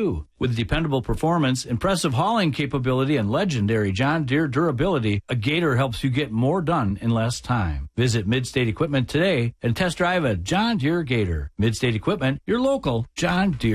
too. With dependable performance, impressive hauling capability, and legendary John Deere durability, a Gator helps you get more done in less time. Visit Midstate Equipment today and test drive a John Deere Gator. Midstate Equipment, your local John Deere.